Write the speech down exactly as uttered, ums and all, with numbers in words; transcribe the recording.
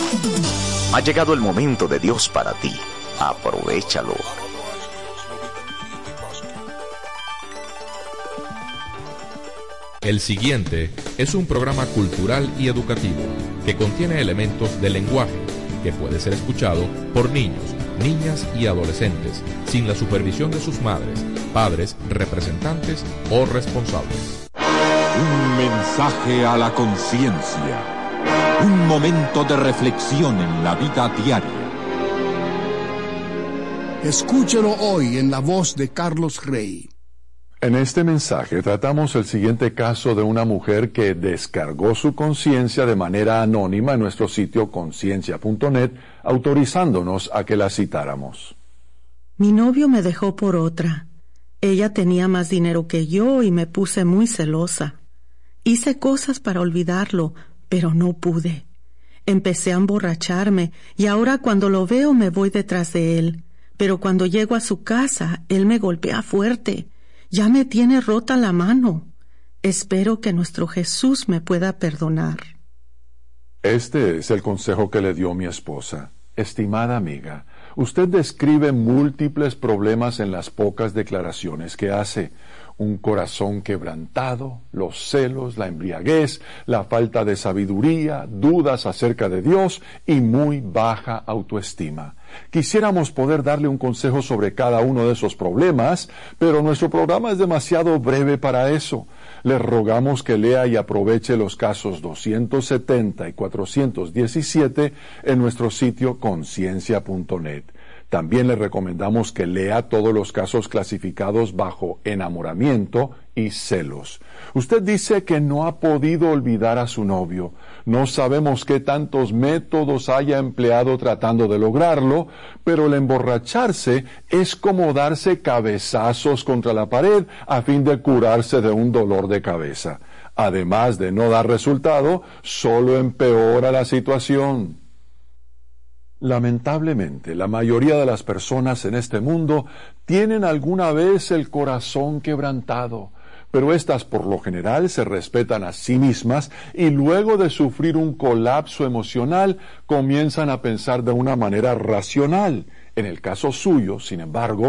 Ha llegado el momento de Dios para ti. Aprovéchalo. El siguiente es un programa cultural y educativo que contiene elementos de lenguaje que puede ser escuchado por niños, niñas y adolescentes sin la supervisión de sus madres, padres, representantes o responsables. Un mensaje a la conciencia. Un momento de reflexión en la vida diaria. Escúchelo hoy en la voz de Carlos Rey. En este mensaje tratamos el siguiente caso de una mujer que descargó su conciencia de manera anónima en nuestro sitio conciencia punto net, autorizándonos a que la citáramos. Mi novio me dejó por otra. Ella tenía más dinero que yo y me puse muy celosa. Hice cosas para olvidarlo, pero no pude. Empecé a emborracharme y ahora cuando lo veo me voy detrás de él. Pero cuando llego a su casa, él me golpea fuerte. Ya me tiene rota la mano. Espero que nuestro Jesús me pueda perdonar. Este es el consejo que le dio mi esposa. Estimada amiga, usted describe múltiples problemas en las pocas declaraciones que hace. Un corazón quebrantado, los celos, la embriaguez, la falta de sabiduría, dudas acerca de Dios y muy baja autoestima. Quisiéramos poder darle un consejo sobre cada uno de esos problemas, pero nuestro programa es demasiado breve para eso. Le rogamos que lea y aproveche los casos doscientos setenta y cuatrocientos diecisiete en nuestro sitio conciencia punto net. También le recomendamos que lea todos los casos clasificados bajo enamoramiento y celos. Usted dice que no ha podido olvidar a su novio. No sabemos qué tantos métodos haya empleado tratando de lograrlo, pero el emborracharse es como darse cabezazos contra la pared a fin de curarse de un dolor de cabeza. Además de no dar resultado, solo empeora la situación. Lamentablemente, la mayoría de las personas en este mundo tienen alguna vez el corazón quebrantado, pero éstas por lo general se respetan a sí mismas y luego de sufrir un colapso emocional comienzan a pensar de una manera racional. En el caso suyo, sin embargo,